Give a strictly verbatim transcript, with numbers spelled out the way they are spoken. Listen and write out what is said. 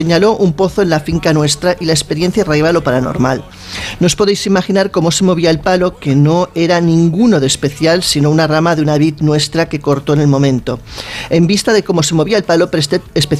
señaló un pozo en la finca nuestra y la experiencia irradiaba lo paranormal. No os podéis imaginar cómo se movía el palo, que no era ninguno de especial, sino una rama de una vid nuestra que cortó en el momento. En vista de cómo se movía el palo, presté especial